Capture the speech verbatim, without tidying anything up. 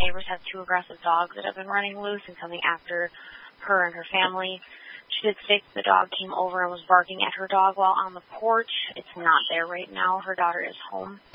neighbors have two aggressive dogs that have been running loose and coming after her and her family. She did say the dog came over and was barking at her dog while on the porch. It's not there right now. Her daughter is home.